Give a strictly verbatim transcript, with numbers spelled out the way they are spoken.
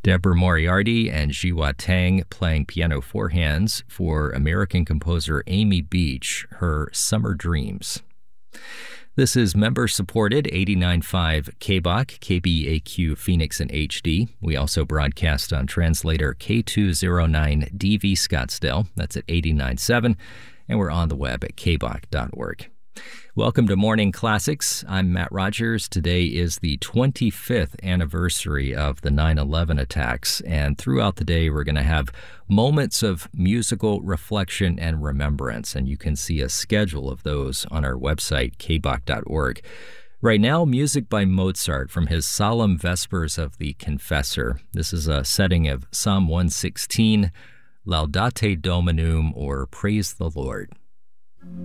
Deborah Moriarty and Jiwa Tang playing piano four hands for American composer Amy Beach, her Summer Dreams. This is member-supported eighty-nine point five K B O C, K B A Q Phoenix in H D. We also broadcast on translator K two oh nine D V Scottsdale. That's at eighty-nine point seven. And we're on the web at k b o c dot org. Welcome to Morning Classics. I'm Matt Rogers. Today is the twenty-fifth anniversary of the nine eleven attacks, and throughout the day we're going to have moments of musical reflection and remembrance, and you can see a schedule of those on our website, k b o c dot org. Right now, music by Mozart from his Solemn Vespers of the Confessor. This is a setting of Psalm one sixteen, Laudate Dominum, or Praise the Lord.